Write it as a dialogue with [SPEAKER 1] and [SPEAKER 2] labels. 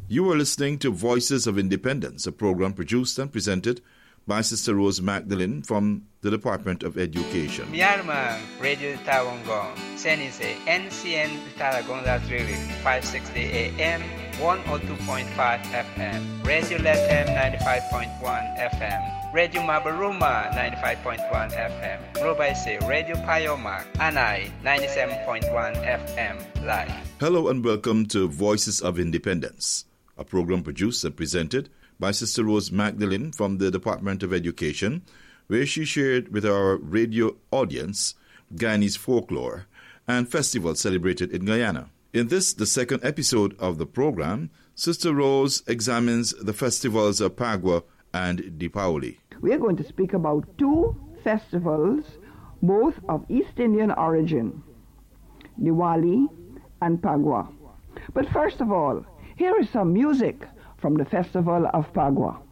[SPEAKER 1] You are listening to Voices of Independence, a program produced and presented by Sister Rose Magdalene from the Department of Education.
[SPEAKER 2] Myanmar Radio Tawangong, Senise, NCN Taragonga Trili, 560 AM, 102.5 FM, Radio Lethem 95.1 FM, Radio Mabaruma 95.1 FM, Robaise Radio Payoma, Anai 97.1 FM, live.
[SPEAKER 1] Hello and welcome to Voices of Independence, a program produced and presented by Sister Rose Magdalene from the Department of Education, where she shared with our radio audience Guyanese folklore and festivals celebrated in Guyana. In this, the second episode of the program, Sister Rose examines the festivals of Phagwah and Deepawali.
[SPEAKER 3] We are going to speak about two festivals, both of East Indian origin, Diwali and Phagwah. But first of all, here is some music from the festival of Phagwah.